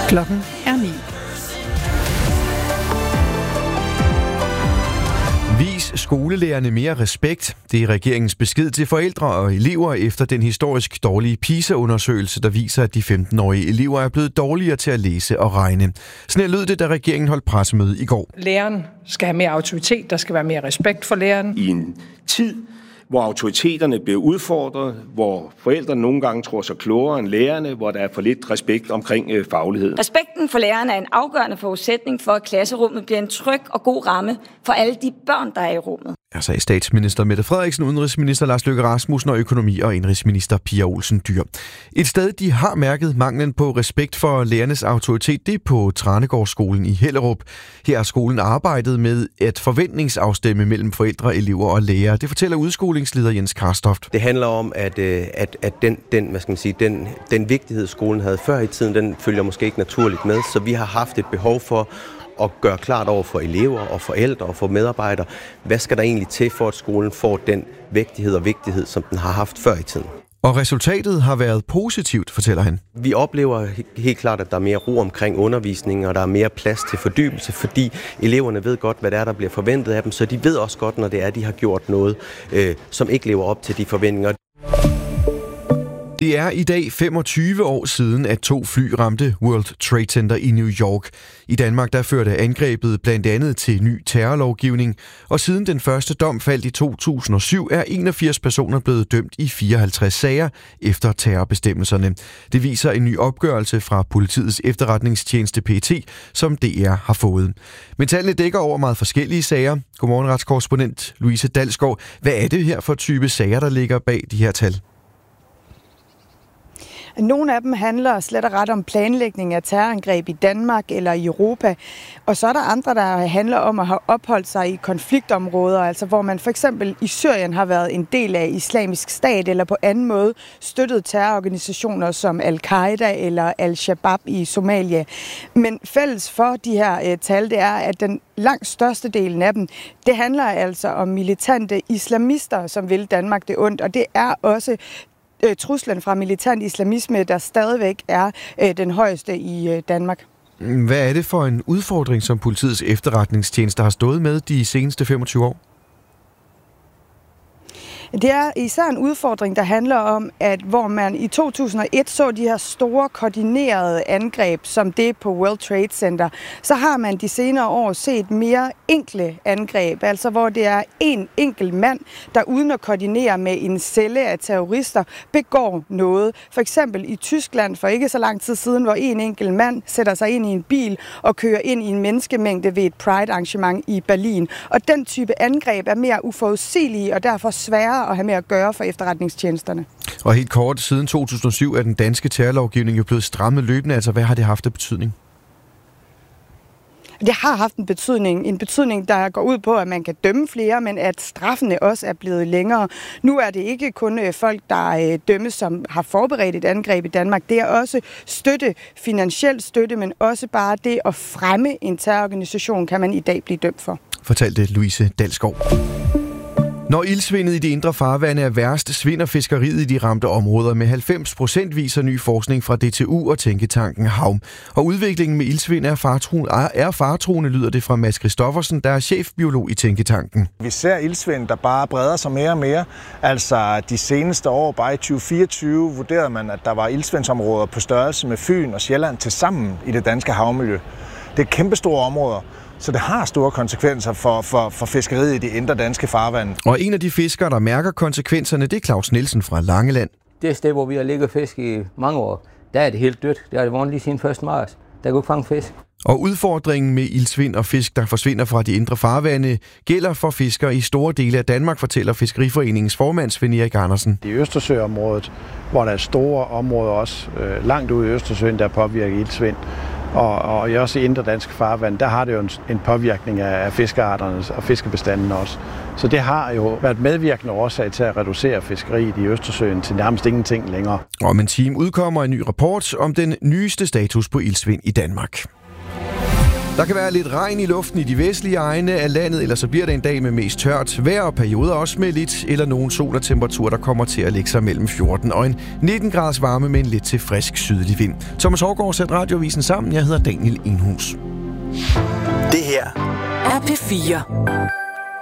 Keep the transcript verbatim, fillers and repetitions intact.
Klokken er ni. Vis skolelærerne mere respekt. Det er regeringens besked til forældre og elever efter den historisk dårlige PISA-undersøgelse, der viser, at de femten-årige elever er blevet dårligere til at læse og regne. Sådan lød det, da regeringen holdt pressemøde i går. Læreren skal have mere autoritet, der skal være mere respekt for læreren. I en tid, hvor autoriteterne bliver udfordret, hvor forældrene nogle gange tror sig klogere end lærerne, hvor der er for lidt respekt omkring øh, faglighed. Respekten for lærerne er en afgørende forudsætning for, at klasserummet bliver en tryg og god ramme for alle de børn, der er i rummet. Her sagde statsminister Mette Frederiksen, udenrigsminister Lars Løkke Rasmussen og økonomi- og indrigsminister Pia Olsen Dyhr. Et sted, de har mærket manglen på respekt for lærernes autoritet, det er på Tranegårdsskolen i Hellerup. Her har skolen arbejdet med at forventningsafstemme mellem forældre, elever og lærere. Det fortæller udskolingsleder Jens Karstoft. Det handler om, at, at, at den, den, hvad skal man sige, den, den vigtighed, skolen havde før i tiden, den følger måske ikke naturligt med. Så vi har haft et behov for at gøre klart over for elever og forældre og for medarbejdere, hvad skal der egentlig til for, at skolen får den vægtighed og vigtighed, som den har haft før i tiden. Og resultatet har været positivt, fortæller han. Vi oplever helt klart, at der er mere ro omkring undervisningen, og der er mere plads til fordybelse, fordi eleverne ved godt, hvad det er, der bliver forventet af dem, så de ved også godt, når det er, de har gjort noget, øh, som ikke lever op til de forventninger. Det er i dag femogtyve år siden, at to fly ramte World Trade Center i New York. I Danmark der førte angrebet blandt andet til ny terrorlovgivning, og siden den første dom faldt i to tusind og syv, er enogfirs personer blevet dømt i fireoghalvtreds sager efter terrorbestemmelserne. Det viser en ny opgørelse fra politiets efterretningstjeneste P E T, som D R har fået. Men tallene dækker over meget forskellige sager. Godmorgen, retskorrespondent Louise Dalsgaard. Hvad er det her for type sager, der ligger bag de her tal? Nogle af dem handler slet og ret om planlægning af terrorangreb i Danmark eller i Europa. Og så er der andre, der handler om at have opholdt sig i konfliktområder, altså hvor man for eksempel i Syrien har været en del af Islamisk Stat eller på anden måde støttet terrororganisationer som Al-Qaida eller Al-Shabaab i Somalia. Men fælles for de her uh, tal, det er, at den langt største delen af dem, det handler altså om militante islamister, som vil Danmark det ondt. Og det er også truslen fra militant islamisme, der stadigvæk er øh, den højeste i øh, Danmark. Hvad er det for en udfordring, som politiets efterretningstjeneste har stået med de seneste femogtyve år? Det er især en udfordring, der handler om, at hvor man i to tusind og et så de her store koordinerede angreb, som det på World Trade Center, så har man de senere år set mere enkle angreb, altså hvor det er en enkelt mand, der uden at koordinere med en celle af terrorister, begår noget. For eksempel i Tyskland for ikke så lang tid siden, hvor en enkelt mand sætter sig ind i en bil og kører ind i en menneskemængde ved et Pride-arrangement i Berlin. Og den type angreb er mere uforudsigelige og derfor sværere at have med at gøre for efterretningstjenesterne. Og helt kort, siden to tusind og syv er den danske terrorlovgivning jo blevet strammet løbende. Altså, hvad har det haft af betydning? Det har haft en betydning. En betydning, der går ud på, at man kan dømme flere, men at straffene også er blevet længere. Nu er det ikke kun folk, der dømmes, som har forberedt et angreb i Danmark. Det er også støtte, finansiel støtte, men også bare det at fremme en terrororganisation, kan man i dag blive dømt for. Fortalte Louise Dalsgaard. Når ildsvindet i de indre farvande er værst, svinder fiskeriet i de ramte områder med halvfems procent, viser ny forskning fra D T U og tænketanken Havm. Og udviklingen med ildsvind er faretruende, er faretruende, lyder det fra Mads Christoffersen, der er chefbiolog i tænketanken. Vi ser ildsvind, der bare breder sig mere og mere. Altså de seneste år, bare i tyve fireogtyve, vurderede man, at der var ildsvindsområder på størrelse med Fyn og Sjælland til sammen i det danske havmiljø. Det er kæmpestore områder. Så det har store konsekvenser for, for, for fiskeriet i de indre danske farvande. Og en af de fiskere, der mærker konsekvenserne, det er Claus Nielsen fra Langeland. Det sted, hvor vi har ligget fisk i mange år, der er det helt dødt. Det har det været lige siden første marts. Der kunne ikke fange fisk. Og udfordringen med ildsvind og fisk, der forsvinder fra de indre farvande, gælder for fiskere i store dele af Danmark, fortæller Fiskeriforeningens formand Svend Erik Andersen. I Østersøområdet, hvor der er store områder også øh, langt ude i Østersøen, der påvirker ildsvind. Og, og også i indre danske farvand, der har det jo en, en påvirkning af fiskearterne og fiskebestanden også. Så det har jo været medvirkende årsag til at reducere fiskeriet i Østersøen til nærmest ingenting længere. Om en time udkommer en ny rapport om den nyeste status på ildsvind i Danmark. Der kan være lidt regn i luften i de vestlige egne af landet, eller så bliver det en dag med mest tørt vejr og perioder også med lidt eller nogen sol og temperatur, der kommer til at lægge sig mellem fjorten og en nitten graders varme med en lidt til frisk sydlig vind. Thomas Hårgaard sætter Radioavisen sammen. Jeg hedder Daniel Enhus. Det her er P fire.